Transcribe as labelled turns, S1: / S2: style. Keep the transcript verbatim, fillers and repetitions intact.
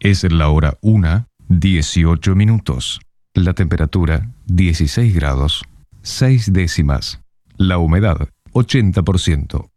S1: Es la hora una, dieciocho minutos. La temperatura, dieciséis grados, seis décimas. La humedad, ochenta por ciento.